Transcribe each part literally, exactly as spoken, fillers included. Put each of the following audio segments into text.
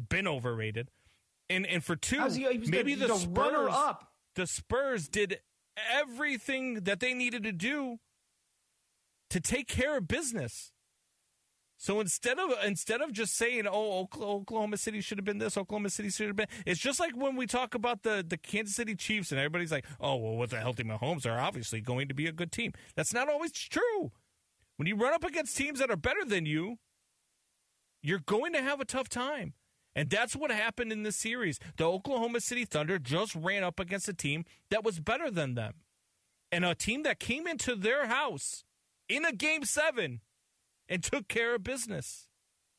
been overrated. And and for two, he, he maybe the, the, the Spurs, runner up. the Spurs did everything that they needed to do to take care of business. So instead of instead of just saying, "Oh, Oklahoma City should have been this, Oklahoma City should have been," it's just like when we talk about the, the Kansas City Chiefs, and everybody's like, "Oh, well, with a healthy Mahomes, they're obviously going to be a good team." That's not always true. When you run up against teams that are better than you, you're going to have a tough time, and that's what happened in this series. The Oklahoma City Thunder just ran up against a team that was better than them, and a team that came into their house in a game seven and took care of business.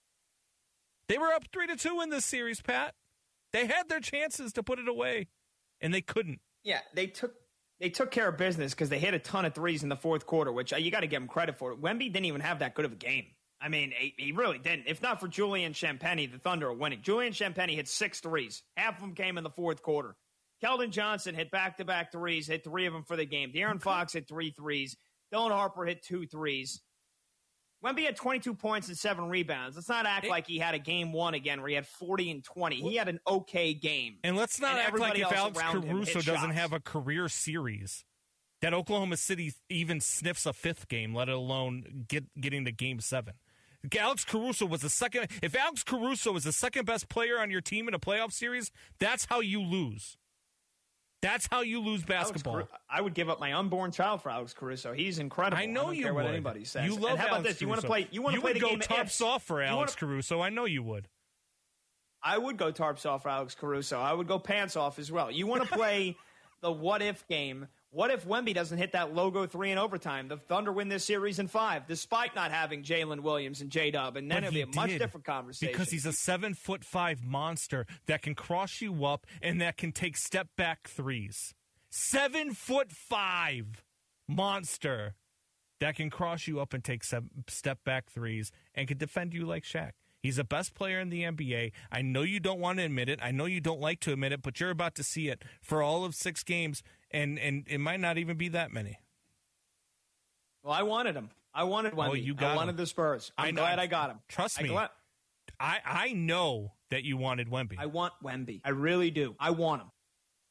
They were up three to two in this series, Pat. They had their chances to put it away, and they couldn't. Yeah, they took they took care of business because they hit a ton of threes in the fourth quarter, which uh, you got to give them credit for. Wemby didn't even have that good of a game. I mean, he, he really didn't. If not for Julian Champagnie, the Thunder are winning. Julian Champagnie hit six threes. Half of them came in the fourth quarter. Keldon Johnson hit back-to-back threes, hit three of them for the game. De'Aaron Fox hit three threes. Dylan Harper hit two threes. Wemby had twenty-two points and seven rebounds. Let's not act it, like he had a game one again where he had forty and twenty. He had an okay game. And let's not and act like if Alex Caruso doesn't shots. have a career series, that Oklahoma City even sniffs a fifth game, let alone get getting to game seven. Alex Caruso was the second. If Alex Caruso is the second best player on your team in a playoff series, that's how you lose. That's how you lose basketball. Alex, I would give up my unborn child for Alex Caruso. He's incredible. I know I don't you care would. what anybody says. You love and how about Alex this? You want to Caruso. play? You want to you play would the go game tarps off for Alex wanna, Caruso. I know you would. I would go tarps off for Alex Caruso. I would go pants off as well. You want to play the what if game? What if Wemby doesn't hit that logo three in overtime? The Thunder win this series in five, despite not having Jalen Williams and J-Dub, and then but it'll be a much different conversation. Because he's a seven foot five monster that can cross you up and that can take step back threes. Seven foot five monster that can cross you up and take step back threes and can defend you like Shaq. He's the best player in the N B A. I know you don't want to admit it. I know you don't like to admit it, but you're about to see it for all of six games, and, and it might not even be that many. Well, I wanted him. I wanted Wemby. Oh, you got I wanted him. the Spurs. I'm I know, glad I got him. Trust I me. Glad- I, I know that you wanted Wemby. I want Wemby. I really do. I want him.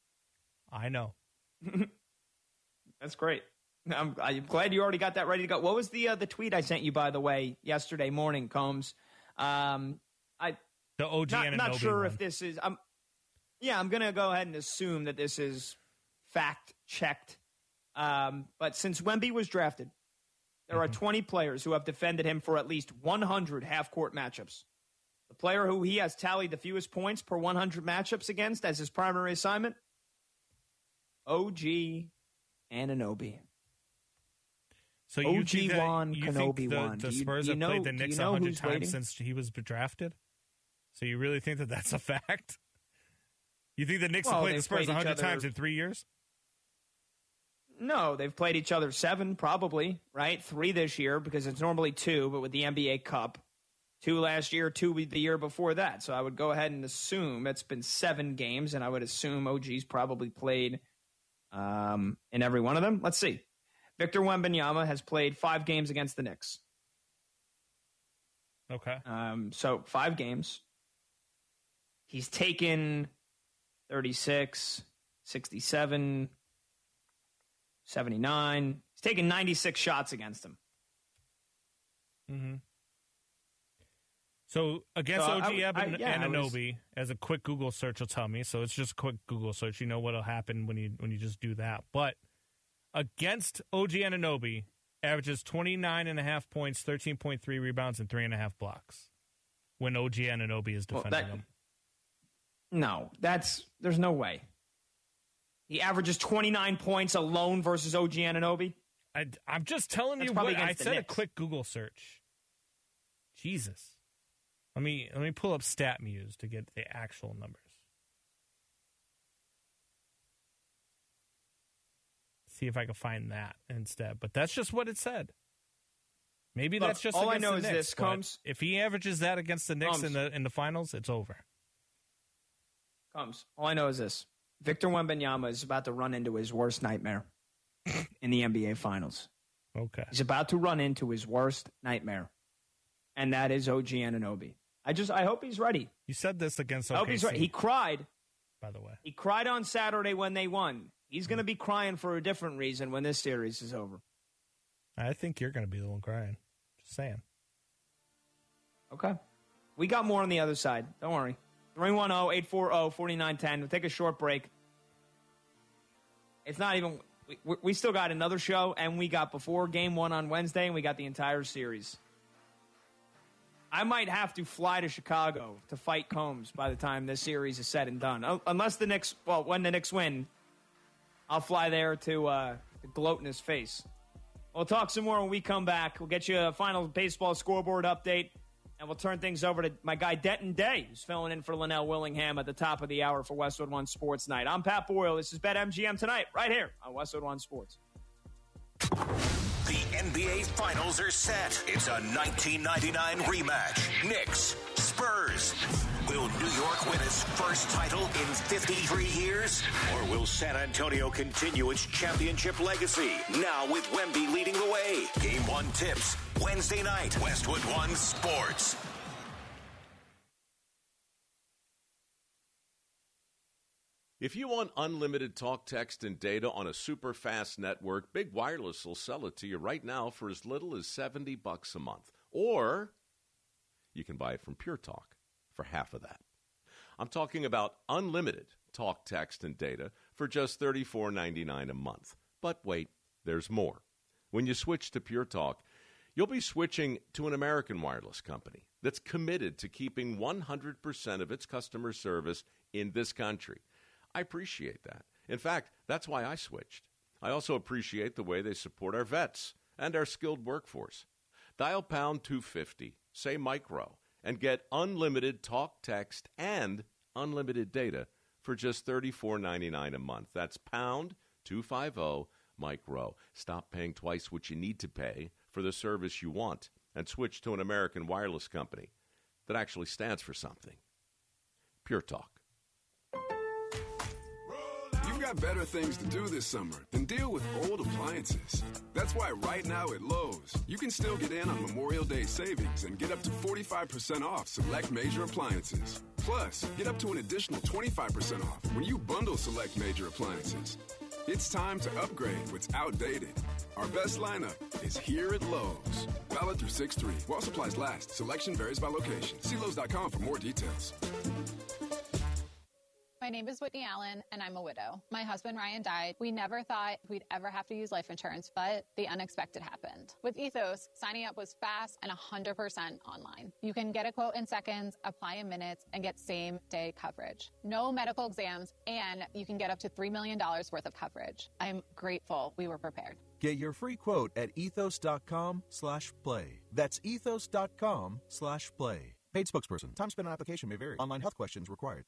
I know. That's great. I'm, I'm glad you already got that ready to go. What was the uh, the tweet I sent you, by the way, yesterday morning, Combs? Um, I the O G not, Anunoby not sure one. if this is. I'm yeah. I'm gonna go ahead and assume that this is fact checked. Um, but since Wemby was drafted, there mm-hmm. are twenty players who have defended him for at least one hundred half court matchups. The player who he has tallied the fewest points per one hundred matchups against as his primary assignment, O G Anunoby. So you O G think that, won, you Kenobi think the, won. the Do you- Spurs do you have know- played the do Knicks you know one hundred who's times waiting? since he was drafted? So you really think that that's a fact? You think the Knicks Well, have played the they've Spurs played one hundred each other- times in three years? No, they've played each other seven, probably, right? Three this year because it's normally two, but with the N B A Cup. Two last year, two the year before that. So I would go ahead and assume it's been seven games, and I would assume O G's probably played um, in every one of them. Let's see. Victor Wembanyama has played five games against the Knicks. Okay. Um, so five games. He's taken thirty-six, sixty-seven, seventy-nine. He's taken ninety-six shots against him. Mm-hmm. So against So O G I- I- Anunoby, yeah, I was- as a quick Google search will tell me. So it's just a quick Google search. You know what'll happen when you when you just do that. But against O G Anunoby, averages twenty-nine and a half points, thirteen point three rebounds, and three and a half blocks when O G Anunoby is defending Well, that- him. No, that's there's no way. He averages twenty-nine points alone versus O G Anunoby. I, I'm just telling That's you probably what I against the said. A Knicks. quick Google search. Jesus. Let me let me pull up StatMuse to get the actual numbers. See if I can find that instead. But that's just what it said. Maybe Look, that's just all I against know the is Knicks, this, but Combs. if he averages that against the Knicks Combs. in the in the finals, it's over. Comes. All I know is this. Victor Wembanyama is about to run into his worst nightmare in the N B A Finals. Okay. He's about to run into his worst nightmare, and that is O G Anunoby. I just I hope he's ready. You said this against O K C. I hope he's ready. He cried. By the way. He cried on Saturday when they won. He's going to be crying for a different reason when this series is over. I think you're going to be the one crying. Just saying. Okay. We got more on the other side. Don't worry. three one zero, eight four zero, four nine one zero. We'll take a short break. It's not even... We, we still got another show, and we got before game one on Wednesday, and we got the entire series. I might have to fly to Chicago to fight Combs by the time this series is said and done. Unless the Knicks... Well, when the Knicks win... I'll fly there to, uh, to gloat in his face. We'll talk some more when we come back. We'll get you a final baseball scoreboard update, and we'll turn things over to my guy Denton Day, who's filling in for Linnell Willingham at the top of the hour for Westwood One Sports Night. I'm Pat Boyle. This is BetMGM Tonight, right here on Westwood One Sports. The N B A Finals are set. It's a nineteen ninety-nine rematch. Knicks, Spurs. Will New York win its first title in fifty-three years? Or will San Antonio continue its championship legacy? Now with Wemby leading the way. Game one tips Wednesday night. Westwood One Sports. If you want unlimited talk, text, and data on a super fast network, Big Wireless will sell it to you right now for as little as seventy bucks a month. Or you can buy it from Pure Talk for half of that. I'm talking about unlimited talk, text, and data for just thirty-four ninety-nine a month. But wait, there's more. When you switch to Pure Talk, you'll be switching to an American wireless company that's committed to keeping one hundred percent of its customer service in this country. I appreciate that. In fact, that's why I switched. I also appreciate the way they support our vets and our skilled workforce. Dial pound two fifty, say micro, and get unlimited talk, text, and unlimited data for just thirty-four ninety-nine a month. That's pound two fifty, micro. Stop paying twice what you need to pay for the service you want and switch to an American wireless company that actually stands for something. Pure Talk. You've got better things to do this summer than deal with old appliances. That's why right now at Lowe's, you can still get in on Memorial Day savings and get up to forty-five percent off select major appliances. Plus, get up to an additional twenty-five percent off when you bundle select major appliances. It's time to upgrade what's outdated. Our best lineup is here at Lowe's. Valid through six three. While supplies last. Selection varies by location. See Lowe's dot com for more details. My name is Whitney Allen, and I'm a widow. My husband, Ryan, died. We never thought we'd ever have to use life insurance, but the unexpected happened. With Ethos, signing up was fast and one hundred percent online. You can get a quote in seconds, apply in minutes, and get same-day coverage. No medical exams, and you can get up to three million dollars worth of coverage. I'm grateful we were prepared. Get your free quote at ethos.com slash play. That's ethos.com slash play. Paid spokesperson. Time spent on application may vary. Online health questions required.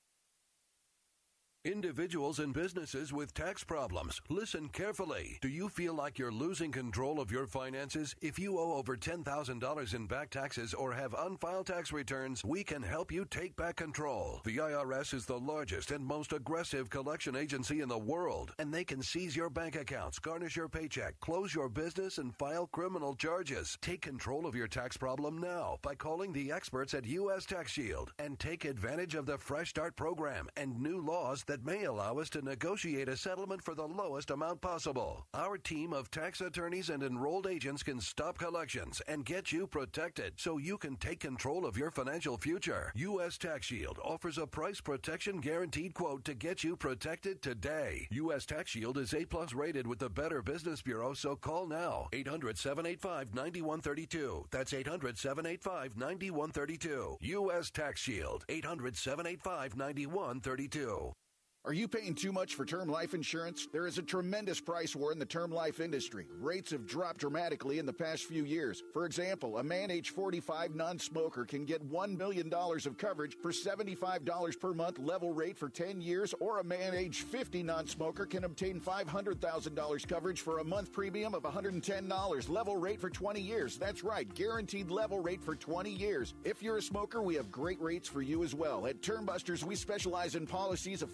Individuals and businesses with tax problems, listen carefully. Do you feel like you're losing control of your finances? If you owe over ten thousand dollars in back taxes or have unfiled tax returns, we can help you take back control. The I R S is the largest and most aggressive collection agency in the world, and they can seize your bank accounts, garnish your paycheck, close your business, and file criminal charges. Take control of your tax problem now by calling the experts at U S Tax Shield and take advantage of the Fresh Start program and new laws that may allow us to negotiate a settlement for the lowest amount possible. Our team of tax attorneys and enrolled agents can stop collections and get you protected so you can take control of your financial future. U S Tax Shield offers a price protection guaranteed quote to get you protected today. U S Tax Shield is A plus rated with the Better Business Bureau, so call now. eight hundred, seven eight five, nine one three two. That's eight hundred, seven eight five, nine one three two. U S Tax Shield. eight hundred, seven eight five, nine one three two. Are you paying too much for term life insurance? There is a tremendous price war in the term life industry. Rates have dropped dramatically in the past few years. For example, a man age forty-five non-smoker can get one million dollars of coverage for seventy-five dollars per month level rate for ten years, or a man age fifty non-smoker can obtain five hundred thousand dollars coverage for a month premium of one hundred ten dollars level rate for twenty years. That's right, guaranteed level rate for twenty years. If you're a smoker, we have great rates for you as well. At Term Busters, we specialize in policies of five hundred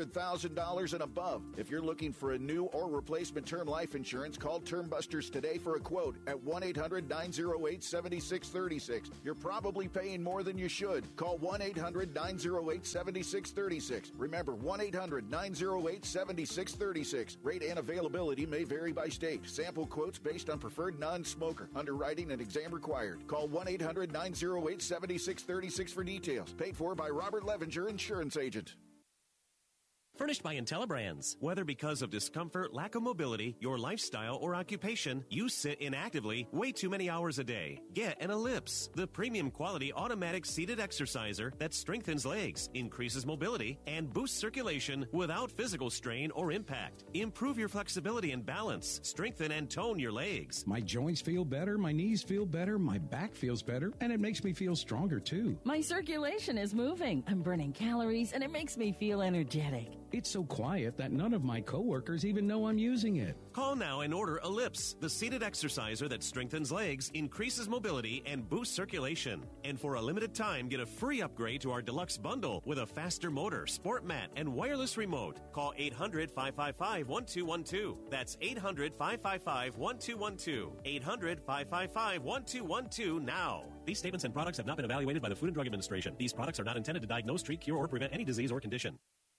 hundred thousand dollars and above. If you're looking for a new or replacement term life insurance, call Term Busters today for a quote at one eight hundred nine oh eight seven six three six. You're probably paying more than you should. Call one eight hundred nine oh eight seven six three six. Remember, one eight hundred nine oh eight seven six three six. Rate and availability may vary by state. Sample quotes based on preferred non-smoker. Underwriting and exam required. Call one eight hundred nine oh eight seven six three six for details. Paid for by Robert Levenger, Insurance Agent. Furnished by IntelliBrands. Whether because of discomfort, lack of mobility, your lifestyle, or occupation, you sit inactively way too many hours a day. Get an Ellipse, the premium quality automatic seated exerciser that strengthens legs, increases mobility, and boosts circulation without physical strain or impact. Improve your flexibility and balance. Strengthen and tone your legs. My joints feel better, my knees feel better, my back feels better, and it makes me feel stronger too. My circulation is moving. I'm burning calories, and it makes me feel energetic. It's so quiet that none of my coworkers even know I'm using it. Call now and order Ellipse, the seated exerciser that strengthens legs, increases mobility, and boosts circulation. And for a limited time, get a free upgrade to our deluxe bundle with a faster motor, sport mat, and wireless remote. Call eight hundred five five five one two one two. That's eight hundred five five five one two one two. eight hundred five five five one two one two now. These statements and products have not been evaluated by the Food and Drug Administration. These products are not intended to diagnose, treat, cure, or prevent any disease or condition.